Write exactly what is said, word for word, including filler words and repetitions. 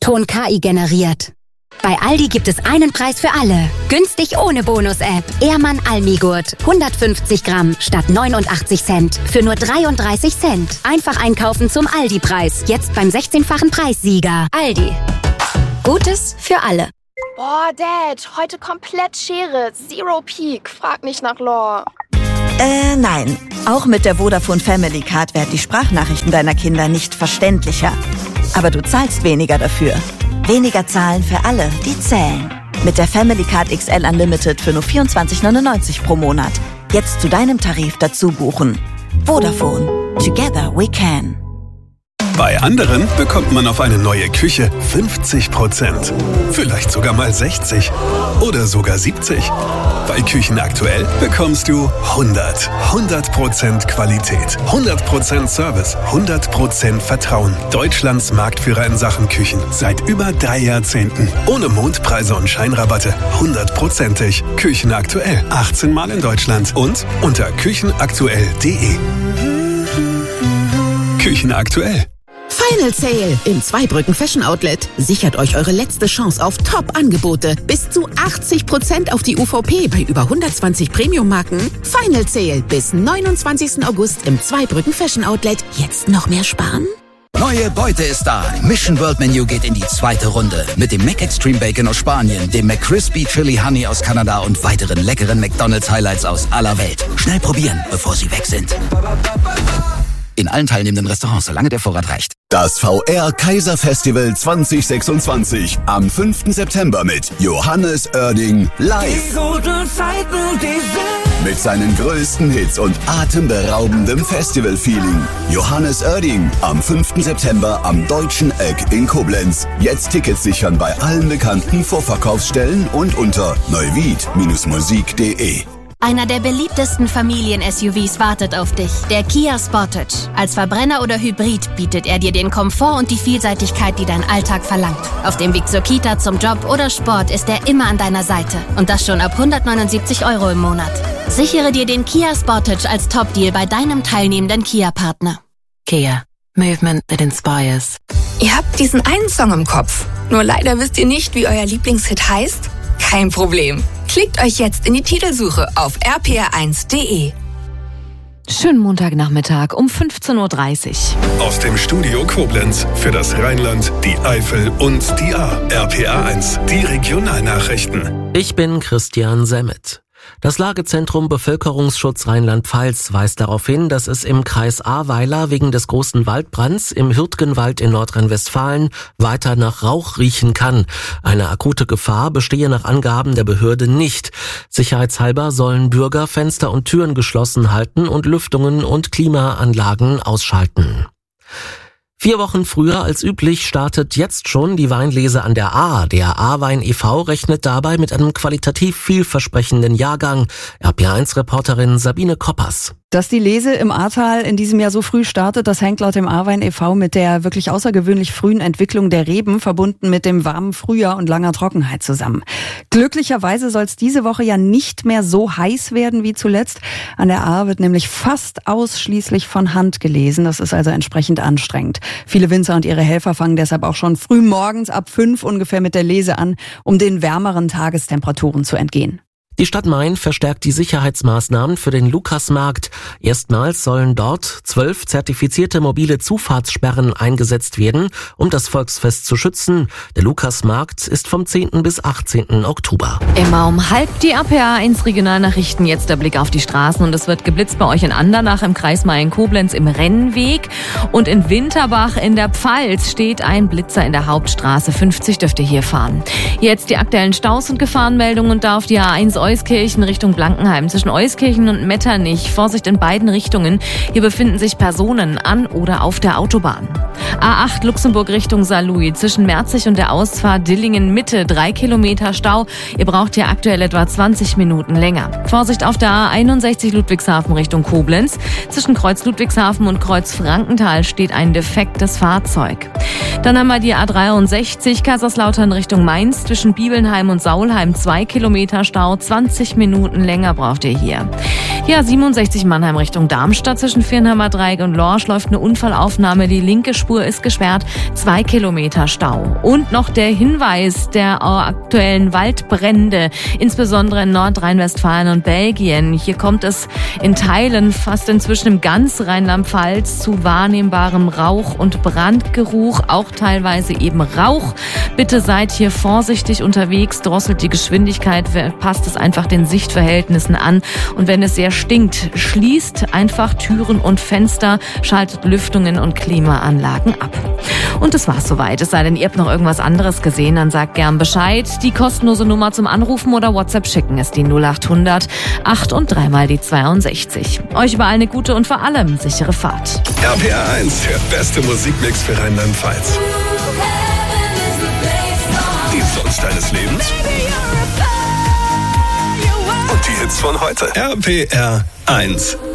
Ton K I generiert. Bei Aldi gibt es einen Preis für alle. Günstig ohne Bonus-App. Ehrmann Almigurt. hundertfünfzig Gramm statt neunundachtzig Cent. Für nur dreiunddreißig Cent. Einfach einkaufen zum Aldi-Preis. Jetzt beim sechzehnfachen Preissieger. Aldi. Gutes für alle. Boah, Dad, heute komplett Schere. Zero Peak. Frag nicht nach Lore. Äh, nein. Auch mit der Vodafone Family Card werden die Sprachnachrichten deiner Kinder nicht verständlicher. Aber du zahlst weniger dafür. Weniger zahlen für alle, die zählen. Mit der Family Card X L Unlimited für nur vierundzwanzig neunundneunzig pro Monat. Jetzt zu deinem Tarif dazu buchen. Vodafone. Together we can. Bei anderen bekommt man auf eine neue Küche fünfzig Prozent. Vielleicht sogar mal sechzig. Oder sogar siebzig. Bei Küchen aktuell bekommst du hundert. hundert Prozent Qualität. hundert Prozent Service. hundert Prozent Vertrauen. Deutschlands Marktführer in Sachen Küchen. Seit über drei Jahrzehnten. Ohne Mondpreise und Scheinrabatte. hundertprozentig. Küchen aktuell. achtzehn Mal in Deutschland. Und unter küchenaktuell punkt de. Küchen aktuell. Final Sale im Zweibrücken Fashion Outlet. Sichert euch eure letzte Chance auf Top-Angebote. Bis zu achtzig Prozent auf die U V P bei über hundertzwanzig Premium-Marken. Final Sale bis neunundzwanzigsten August im Zweibrücken Fashion Outlet. Jetzt noch mehr sparen? Neue Beute ist da. Mission World Menu geht in die zweite Runde. Mit dem Mac Extreme Bacon aus Spanien, dem McCrispy Chili Honey aus Kanada und weiteren leckeren McDonald's Highlights aus aller Welt. Schnell probieren, bevor sie weg sind. In allen teilnehmenden Restaurants, solange der Vorrat reicht. Das V R Kaiser Festival zwanzig sechsundzwanzig am fünften September mit Johannes Oerding live. Mit seinen größten Hits und atemberaubendem Festival-Feeling. Johannes Oerding am fünften September am Deutschen Eck in Koblenz. Jetzt Tickets sichern bei allen bekannten Vorverkaufsstellen und unter neuwied Musik punkt de. Einer der beliebtesten Familien-S U Vs wartet auf dich, der Kia Sportage. Als Verbrenner oder Hybrid bietet er dir den Komfort und die Vielseitigkeit, die dein Alltag verlangt. Auf dem Weg zur Kita, zum Job oder Sport ist er immer an deiner Seite. Und das schon ab hundertneunundsiebzig Euro im Monat. Sichere dir den Kia Sportage als Top-Deal bei deinem teilnehmenden Kia-Partner. Kia. Movement that inspires. Ihr habt diesen einen Song im Kopf. Nur leider wisst ihr nicht, wie euer Lieblingshit heißt? Kein Problem. Klickt euch jetzt in die Titelsuche auf r p r eins punkt de. Schönen Montagnachmittag um fünfzehn Uhr dreißig. Aus dem Studio Koblenz für das Rheinland, die Eifel und die A. R P R eins, die Regionalnachrichten. Ich bin Christian Semmet. Das Lagezentrum Bevölkerungsschutz Rheinland-Pfalz weist darauf hin, dass es im Kreis Ahrweiler wegen des großen Waldbrands im Hürtgenwald in Nordrhein-Westfalen weiter nach Rauch riechen kann. Eine akute Gefahr bestehe nach Angaben der Behörde nicht. Sicherheitshalber sollen Bürger Fenster und Türen geschlossen halten und Lüftungen und Klimaanlagen ausschalten. Vier Wochen früher als üblich startet jetzt schon die Weinlese an der A. Der A-Wein e V rechnet dabei mit einem qualitativ vielversprechenden Jahrgang. R P R eins Reporterin Sabine Koppers. Dass die Lese im Ahrtal in diesem Jahr so früh startet, das hängt laut dem A-Wein e V mit der wirklich außergewöhnlich frühen Entwicklung der Reben, verbunden mit dem warmen Frühjahr und langer Trockenheit zusammen. Glücklicherweise soll es diese Woche ja nicht mehr so heiß werden wie zuletzt. An der Ahr wird nämlich fast ausschließlich von Hand gelesen. Das ist also entsprechend anstrengend. Viele Winzer und ihre Helfer fangen deshalb auch schon früh morgens ab fünf ungefähr mit der Lese an, um den wärmeren Tagestemperaturen zu entgehen. Die Stadt Main verstärkt die Sicherheitsmaßnahmen für den Lukasmarkt. Erstmals sollen dort zwölf zertifizierte mobile Zufahrtssperren eingesetzt werden, um das Volksfest zu schützen. Der Lukasmarkt ist vom zehnten bis achtzehnten Oktober. Immer um halb die R P R eins Regionalnachrichten. Jetzt der Blick auf die Straßen und es wird geblitzt bei euch in Andernach im Kreis Mayen-Koblenz im Rennweg. Und in Winterbach in der Pfalz steht ein Blitzer in der Hauptstraße. fünfzig dürft ihr hier fahren. Jetzt die aktuellen Staus und Gefahrenmeldungen und da auf die A eins Euskirchen Richtung Blankenheim. Zwischen Euskirchen und Metternich. Vorsicht in beiden Richtungen. Hier befinden sich Personen an oder auf der Autobahn. A acht Luxemburg Richtung Saarlouis. Zwischen Merzig und der Ausfahrt Dillingen Mitte. Drei Kilometer Stau. Ihr braucht hier aktuell etwa zwanzig Minuten länger. Vorsicht auf der A einundsechzig Ludwigshafen Richtung Koblenz. Zwischen Kreuz Ludwigshafen und Kreuz Frankenthal steht ein defektes Fahrzeug. Dann haben wir die A dreiundsechzig Kaiserslautern Richtung Mainz. Zwischen Bibelnheim und Saulheim zwei Kilometer Stau. zwanzig Minuten länger braucht ihr hier. Ja, siebenundsechzig Mannheim Richtung Darmstadt zwischen Viernheimer Dreieck und Lorsch läuft eine Unfallaufnahme. Die linke Spur ist gesperrt, zwei Kilometer Stau. Und noch der Hinweis der aktuellen Waldbrände, insbesondere in Nordrhein-Westfalen und Belgien. Hier kommt es in Teilen, fast inzwischen im ganz Rheinland-Pfalz, zu wahrnehmbarem Rauch- und Brandgeruch, auch teilweise eben Rauch. Bitte seid hier vorsichtig unterwegs, drosselt die Geschwindigkeit, passt es einfach den Sichtverhältnissen an. Und wenn es sehr stinkt, schließt einfach Türen und Fenster, schaltet Lüftungen und Klimaanlagen ab. Und das war's soweit. Es sei denn, ihr habt noch irgendwas anderes gesehen, dann sagt gern Bescheid. Die kostenlose Nummer zum Anrufen oder WhatsApp schicken ist die null acht hundert acht und dreimal die zweiundsechzig. Euch überall eine gute und vor allem sichere Fahrt. R P R eins, der beste Musikmix für Rheinland-Pfalz. Die Songs deines Lebens und die Hits von heute. R P R eins.